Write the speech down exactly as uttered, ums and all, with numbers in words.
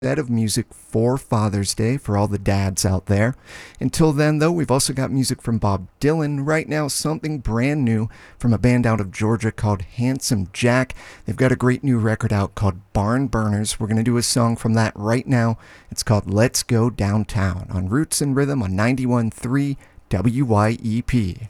Set of music for Father's Day for all the dads out there. Until then, though, we've also got music from Bob Dylan. Right now, something brand new from a band out of Georgia called Handsome Jack. They've got a great new record out called Barn Burners. We're going to do a song from that right now. It's called Let's Go Downtown on Roots and Rhythm on ninety-one point three W Y E P.